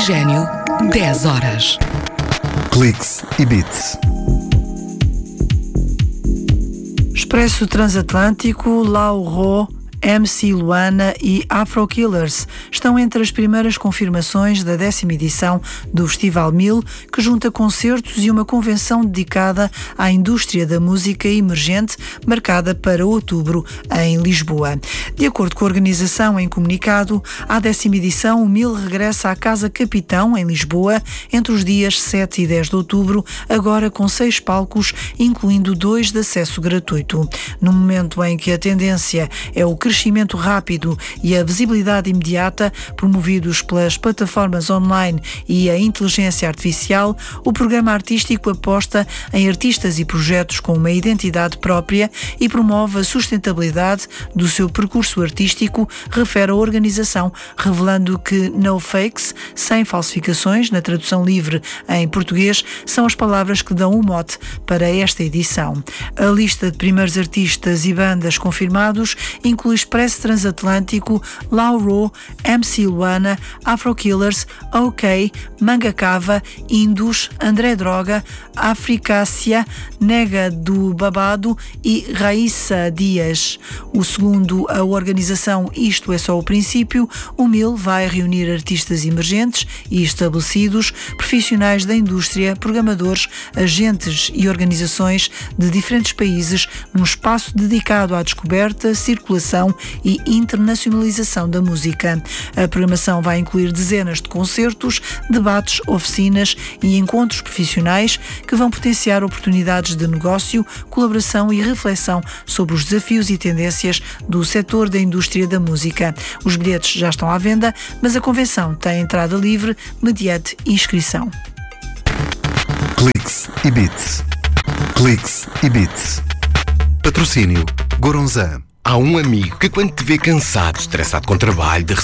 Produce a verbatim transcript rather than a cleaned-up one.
Oxigênio, dez horas. Cliques e Beats. Expresso Transatlântico, Lauro, M C Luana e Afro Killers estão entre as primeiras confirmações da décima edição do Festival Mil, que junta concertos e uma convenção dedicada à indústria da música emergente, marcada para outubro em Lisboa. De acordo com a organização em comunicado, à décima edição o Mil regressa à Casa Capitão, em Lisboa, entre os dias sete e dez de outubro, agora com seis palcos, incluindo dois de acesso gratuito. No momento em que a tendência é o crescimento rápido e a visibilidade imediata, promovidos pelas plataformas online e a inteligência artificial, o programa artístico aposta em artistas e projetos com uma identidade própria e promove a sustentabilidade do seu percurso artístico, refere a organização, revelando que no fakes, sem falsificações, na tradução livre em português, são as palavras que dão o mote para esta edição. A lista de primeiros artistas e bandas confirmados inclui Expresso Transatlântico, Lauro, M C Luana, Afro Killers, OK, Manga Cava, Indus, André Droga, Africácia, Nega do Babado e Raíssa Dias. O segundo a organização Isto é Só o Princípio, o Mil vai reunir artistas emergentes e estabelecidos, profissionais da indústria, programadores, agentes e organizações de diferentes países num espaço dedicado à descoberta, circulação e internacionalização da música. A programação vai incluir dezenas de concertos, debates, oficinas e encontros profissionais que vão potenciar oportunidades de negócio, colaboração e reflexão sobre os desafios e tendências do setor da indústria da música. Os bilhetes já estão à venda, mas a convenção tem entrada livre mediante inscrição. Cliques e Beats. Cliques e Beats. Patrocínio Goronzan. Há um amigo que, quando te vê cansado, estressado com trabalho, de